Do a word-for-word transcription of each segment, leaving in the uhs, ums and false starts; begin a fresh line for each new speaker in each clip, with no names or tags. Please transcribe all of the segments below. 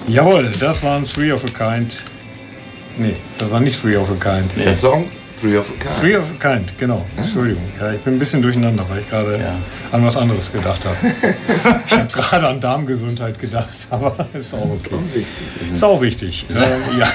Jawohl, das waren Three of a Kind. Nee, das war nicht Three of a Kind.
Nee. Der Song? Three of a Kind.
Three of a Kind, genau. Entschuldigung. Ja, ich bin ein bisschen durcheinander, weil ich gerade ja. an was anderes gedacht habe. Ich habe gerade an Darmgesundheit gedacht, aber ist auch okay.
Ist auch wichtig.
Ist auch wichtig. ähm, ja.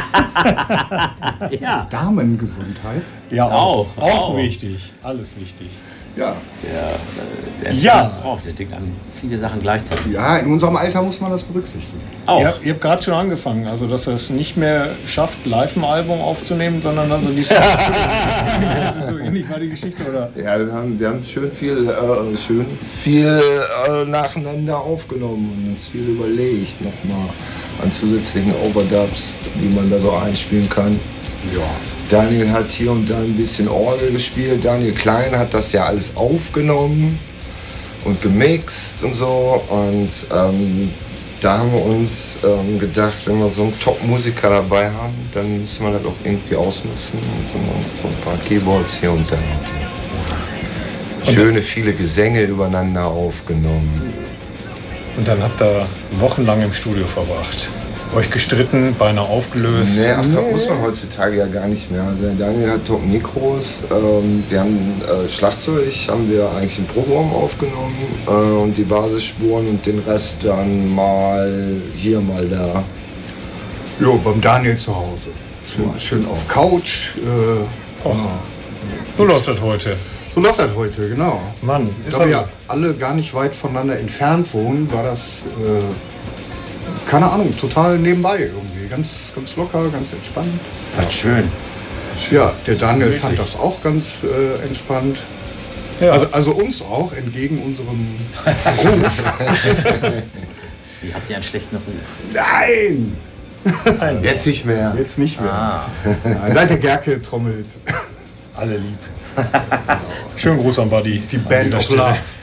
ja. Darmengesundheit?
Ja, auch. Auch, auch
auch
wichtig. Alles wichtig.
Ja.
Der, der ist
ja.
ganz drauf, der denkt an viele Sachen gleichzeitig.
Ja, in unserem Alter muss man das berücksichtigen.
Auch. Ihr, ihr habt gerade schon angefangen, also dass er es nicht mehr schafft, live ein Album aufzunehmen, sondern also die Songs. So ähnlich war die Geschichte, oder?
Ja, wir haben, wir haben schön viel, äh, schön viel äh, nacheinander aufgenommen und uns viel überlegt nochmal an zusätzlichen Overdubs, die man da so einspielen kann.
Ja.
Daniel hat hier und da ein bisschen Orgel gespielt. Daniel Klein hat das ja alles aufgenommen und gemixt und so. Und ähm, da haben wir uns ähm, gedacht, wenn wir so einen Top-Musiker dabei haben, dann müssen wir das auch irgendwie ausnutzen. Und dann haben wir so ein paar Keyboards hier und da. Und schöne, viele Gesänge übereinander aufgenommen.
Und dann habt ihr wochenlang im Studio verbracht. Euch gestritten, beinahe aufgelöst.
Nee, ach, das muss man heutzutage ja gar nicht mehr. Also Daniel hat Top Mikros, ähm, wir haben äh, Schlagzeug, haben wir eigentlich im Proberaum aufgenommen äh, und die Basisspuren und den Rest dann mal hier, mal da.
Jo, beim Daniel zu Hause. Schön, schön auf Couch. Äh,
oh. ja. So läuft das heute.
So läuft das heute, genau.
Mann, ist
da wir ja alle gar nicht weit voneinander entfernt wohnen, war das... Äh, keine Ahnung, total nebenbei irgendwie. Ganz, ganz locker, ganz entspannt.
Ja, schön.
Ja, der Daniel fand das auch ganz äh, entspannt. Ja. Also, also uns auch, entgegen unserem Ruf.
Ihr habt ja einen schlechten Ruf.
Nein!
Nein! Jetzt nicht mehr.
Jetzt nicht mehr.
Ah.
Ja, seit der Gerke trommelt.
Alle lieb. Schönen Gruß an Buddy.
Die Band of Love.